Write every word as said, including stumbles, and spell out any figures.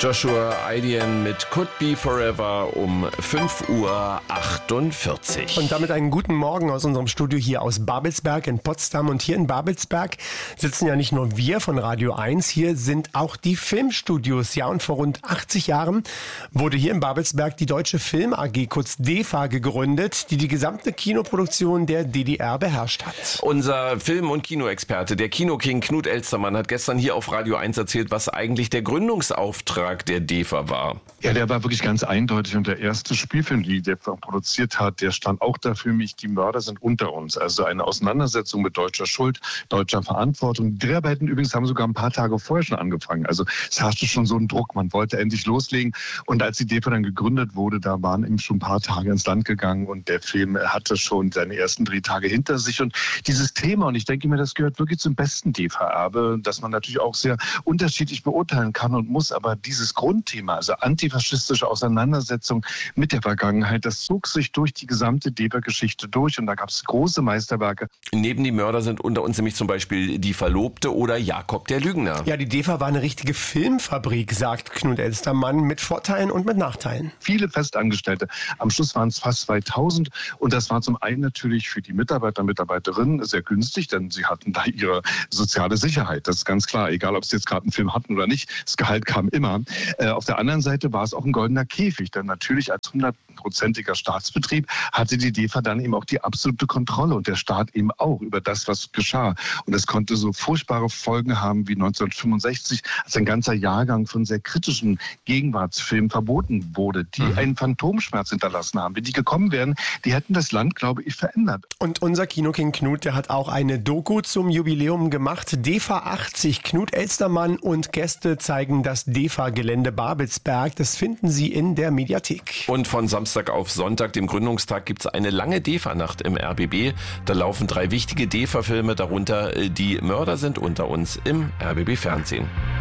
Joshua Idean mit Could Be Forever um fünf Uhr achtundvierzig. Und damit einen guten Morgen aus unserem Studio hier aus Babelsberg in Potsdam. Und hier in Babelsberg sitzen ja nicht nur wir von Radio eins, hier sind auch die Filmstudios. Ja, und vor rund achtzig Jahren wurde hier in Babelsberg die Deutsche Film A G, kurz D E F A, gegründet, die die gesamte Kinoproduktion der D D R beherrscht hat. Unser Film- und Kinoexperte, der Kinoking Knut Elstermann, hat gestern hier auf Radio eins erzählt, was eigentlich der Gründungsauftrag der D E F A war. Ja, der war wirklich ganz eindeutig, und der erste Spielfilm, den die D E F A produziert hat, der stand auch dafür, mich, die Mörder sind unter uns. Also eine Auseinandersetzung mit deutscher Schuld, deutscher Verantwortung. Die Dreharbeiten übrigens haben sogar ein paar Tage vorher schon angefangen. Also es herrschte schon so ein Druck, man wollte endlich loslegen. Und als die D E F A dann gegründet wurde, da waren eben schon ein paar Tage ins Land gegangen und der Film hatte schon seine ersten Drehtage hinter sich. Und dieses Thema, und ich denke mir, das gehört wirklich zum besten D E F A-Erbe, dass man natürlich auch sehr unterschiedlich beurteilen kann und muss, aber dieses Grundthema, also antifaschistische Auseinandersetzung mit der Vergangenheit, das zog sich durch die gesamte D E F A-Geschichte durch, und da gab es große Meisterwerke. Neben die Mörder sind unter uns nämlich zum Beispiel Die Verlobte oder Jakob der Lügner. Ja, die D E F A war eine richtige Filmfabrik, sagt Knut Elstermann, mit Vorteilen und mit Nachteilen. Viele Festangestellte, am Schluss waren es fast zweitausend, und das war zum einen natürlich für die Mitarbeiter und Mitarbeiterinnen sehr günstig, denn sie hatten da ihre soziale Sicherheit, das ist ganz klar, egal ob sie jetzt gerade einen Film hatten oder nicht, das Gehalt kam immer. Äh, auf der anderen Seite war es auch ein goldener Käfig, denn natürlich als hundertprozentiger Staatsbetrieb hatte die D E F A dann eben auch die absolute Kontrolle, und der Staat eben auch, über das, was geschah. Und es konnte so furchtbare Folgen haben wie neunzehnhundertfünfundsechzig, als ein ganzer Jahrgang von sehr kritischen Gegenwartsfilmen verboten wurde, die mhm. einen Phantomschmerz hinterlassen haben. Wenn die gekommen wären, die hätten das Land, glaube ich, verändert. Und unser Kinoking Knut, der hat auch eine Doku zum Jubiläum gemacht. D E F A achtzig, Knut Elstermann und Gäste zeigen das D E F A-Gelände Babelsberg. Das finden Sie in der Mediathek. Und von Samstag auf Sonntag, dem Gründungstag, gibt es eine lange D E F A-Nacht im R B B. Da laufen drei wichtige D E F A-Filme, darunter Die Mörder sind unter uns im R B B-Fernsehen.